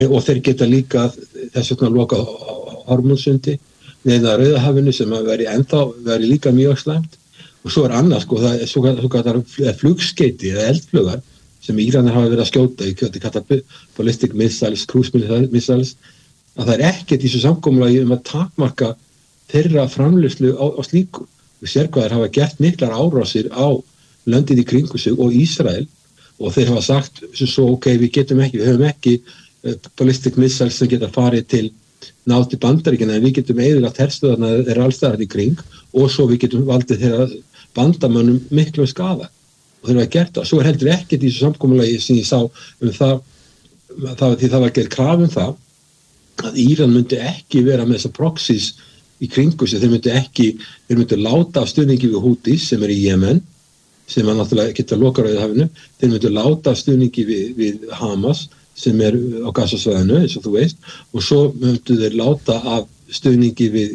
og þeir geta líka þess vegna loka Hormúzsundi neðan Rauðahafinu sem að veri líka mjög slæmt og svo annað sko, það svo flugskeyti eða eldflugar sem Íranar hafa verið að skjóta í kjöti kallað ballistic missiles, cruise missiles að það ekkert í þessu samkomulagi að takmarka þeirra framleiðslu á slíku. Við sér hvað þeir hafa gert miklar árásir á löndin í kringu sig og Ísrael og þeir hafa sagt svo við höfum ekki ballistic missiles sem geta farið til nátt í Bandaríkjanna en við getum eyðilagt herstöðvarna þeirra allstaðar í kring og svo við getum valdið þeirra bandamönnum miklu skaða og þeir hafa gert það. Svo heldur ekkert í þessu samkomulagi sem ég sá því það var gerð kraf það að Íran myndi ekki vera með þessar proxies í kringu sig, þeir myndu láta af stuðningi við Houthis sem í Jemen sem náttúrulega geta lokað Rauðahafinu, þeir myndu láta af stuðningi við Hamas sem á Gazasvæðinu eins og þú veist og svo myndu þeir láta af stuðningi við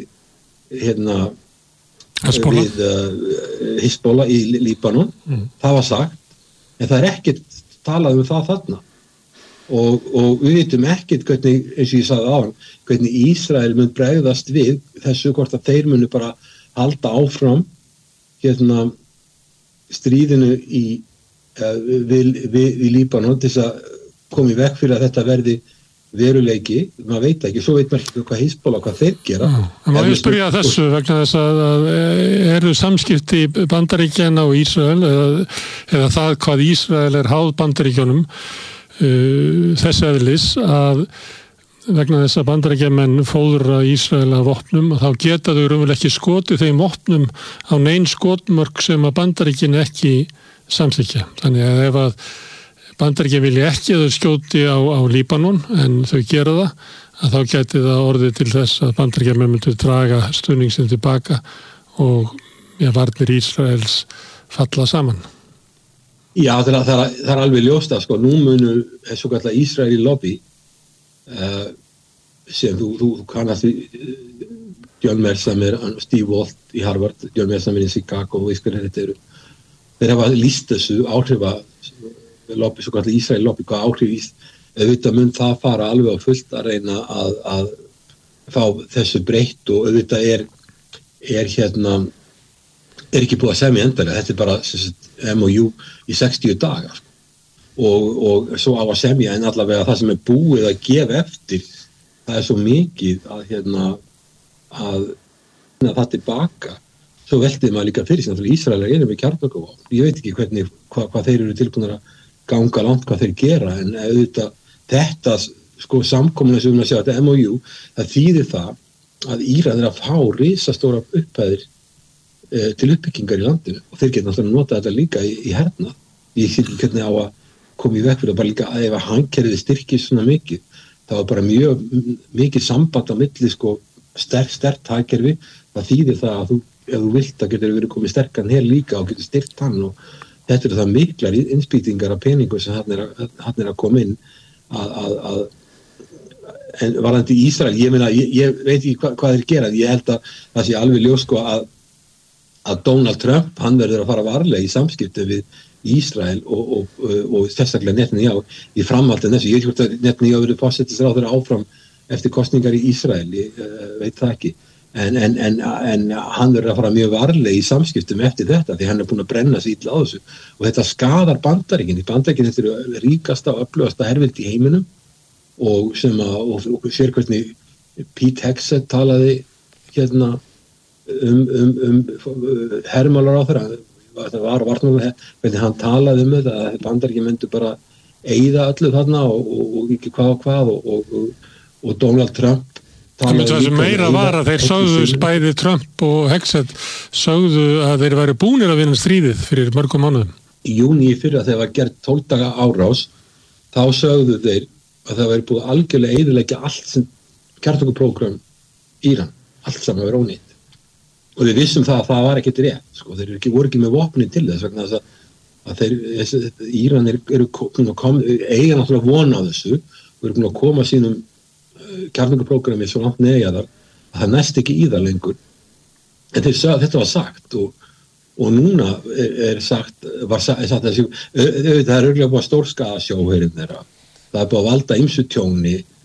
Hizbollah í Líbanon það var sagt en það ekkert talað það þarna og við vitum ekkert hvernig, eins og ég sagði áðan, hvernig Ísrael mun bregðast við þessu hvort að þeir munu bara halda áfram stríðinu við Líbanon til þess að koma í veg fyrir að þetta verði veruleiki, maður veit ekki, svo veit maður ekki hvað Hizbollah, hvað þeir gera. Má ég spyrja þessu vegna þess að eru samskipti Bandaríkjanna og Ísrael eða það hvað Ísrael háð Bandaríkjunum þess eðlis að vegna þess að Bandaríkjamenn fóðra Ísrael af vopnum þá geta þau raunverulega ekki skotið þeim vopnum á nein skotmörk sem að Bandaríkin ekki samþykkja. Þannig að ef að Bandaríkin vilja ekki að þau skjóti á Líbanon en þau gera það að þá geti það orðið til þess að Bandaríkjamenn myndu draga stuðningsinn tilbaka og varnir Ísraels falla saman. Já, það er alveg ljóst að sko, nú munu svo kallar Ísraeli lobby sem þú kannast John Mersamer, Steve Walt í Harvard, John Mersamer í Chicago og þeir hafa lýst þessu áhrifa lobby, svo kallar Ísraeli lobby, hvað áhrif auðvitað mun það fara alveg á fullt að reyna að fá þessu breytt og auðvitað er ekki búið að semja endanlega, þetta bara MOU í 60 daga og svo á að semja en allavega það sem búið að gefa eftir það svo mikið að það tilbaka svo veltið maður líka fyrir sig Ísraelar með kjarnorkuvopn, ég veit ekki hvað þeir eru tilbúinir að ganga langt hvað þeir gera en auðvitað þetta sko samkomulega sem við sjá þetta MOU, það þýðir það að Íran að fá risastóra upphæðir til uppbyggingar í landinu og þeir geta náttúrulega nota þetta líka í hernað. Ég sé ekki hvernig á að koma í veg fyrir bara líka að ef að hagkerfið styrkist svona mikið þá er bara mjög mikið samband á milli sko sterkt hagkerfi það þýðir það að ef þú vilt að getur verið komið sterkan hér líka og getur styrkt hann og þetta það miklar innspýtingar af peningum sem hann er að koma inn en varðandi Ísrael, ég veit ekki hvað þeir gera en ég held að það sé alveg ljós sko að Donald Trump, hann verður að fara varlega í samskipti við Ísrael og sérstaklega Netanyahu í framhaldinu þessu. Ég veit hvort að Netanyahu verður forsætisráðherra áfram eftir kosningar í Ísrael, ég veit það ekki. En hann verður að fara mjög varlega í samskiptum eftir þetta því hann er búin að brenna sig illa á þessu og þetta skadar Bandaríkin. Bandaríkin þetta eru ríkasta og öflugasta herveldi í heiminum og sem og sér hvernig Pete Hegseth talaði hermálar á þeirra þetta var varnarlega hvernig hann talaði þetta að Bandaríkin myndu bara eyða öllu þarna og ekki hvað og Donald Trump talaði það sem meira var að þeir sögðu bæði Trump og Hegseth sögðu að þeir væri búnir að vinna stríðið fyrir mörgum mánuðum. Í júní í fyrra þegar var gert 12 daga árás þá sögðu þeir að það væri búið algjörlega eyðileggja allt sem kjarnorkuprógram Íran, allt saman verið ónýtt. Og við vissum það að það var ekkert rétt, sko, þeir voru ekki með vopnin til þess vegna að Íran eiga náttúrulega vona á þessu og eru búin að koma sínum kjarnorkuprógrami svo langt neðjaðar að það næst ekki í það lengur. En þetta var sagt og núna er sagt að það er örgulega búið að stórskaða sjóherinn þeirra það er búið að valda ýmsu tjóni